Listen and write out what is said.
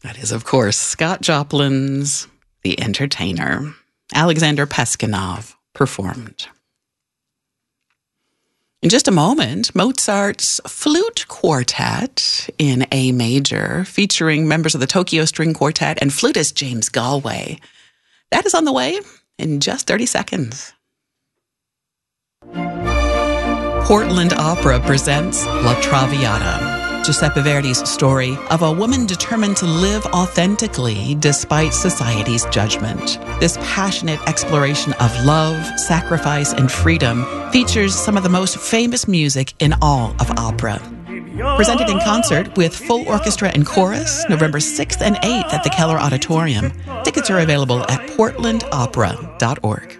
That is, of course, Scott Joplin's The Entertainer. Alexander Peskanov performed. In just a moment, Mozart's Flute Quartet in A major, featuring members of the Tokyo String Quartet and flutist James Galway. That is on the way in just 30 seconds. Portland Opera presents La Traviata, Giuseppe Verdi's story of a woman determined to live authentically despite society's judgment. This passionate exploration of love, sacrifice, and freedom features some of the most famous music in all of opera. Presented in concert with full orchestra and chorus, November 6th and 8th at the Keller Auditorium. Tickets are available at portlandopera.org.